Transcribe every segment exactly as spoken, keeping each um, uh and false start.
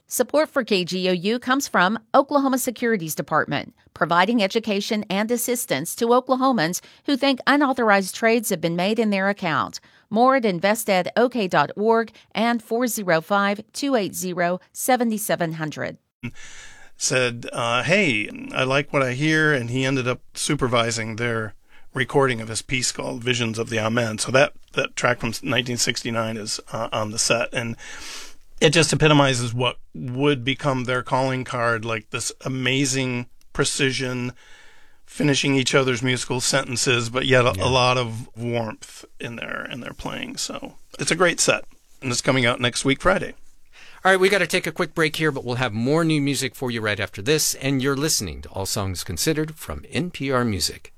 Support for K G O U comes from Oklahoma Securities Department, providing education and assistance to Oklahomans who think unauthorized trades have been made in their account. More at invest ed o k dot org and four oh five, two eight zero, seven seven zero zero. Said, uh, hey, I like what I hear, and he ended up supervising their recording of his piece called Visions of the Amen. So that, that track from nineteen sixty-nine is uh, on the set, and it just epitomizes what would become their calling card, like this amazing precision, finishing each other's musical sentences, but yet a, yeah. a lot of warmth in their in their playing. So it's a great set, and it's coming out next week, Friday. All right, we got to take a quick break here, but we'll have more new music for you right after this, and you're listening to All Songs Considered from N P R Music.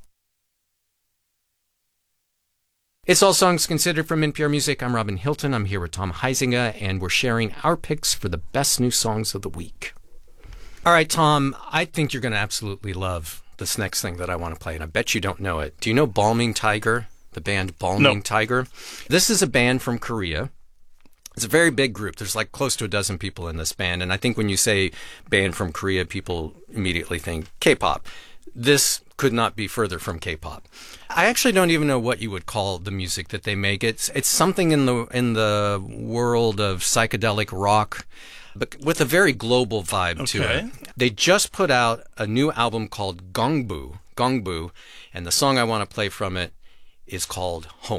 It's All Songs Considered from N P R Music. I'm Robin Hilton. I'm here with Tom Huizinga, and we're sharing our picks for the best new songs of the week. All right, Tom, I think you're going to absolutely love this next thing that I want to play, and I bet you don't know it. Do you know Balming Tiger, the band Balming No. Tiger? This is a band from Korea. It's a very big group. There's like close to a dozen people in this band, and I think when you say band from Korea, people immediately think K-pop. This could not be further from K-pop. I actually don't even know what you would call the music that they make. It's it's something in the in the world of psychedelic rock, but with a very global vibe to Okay. it. They just put out a new album called Gongbu, Gongbu, and the song I want to play from it is called Home.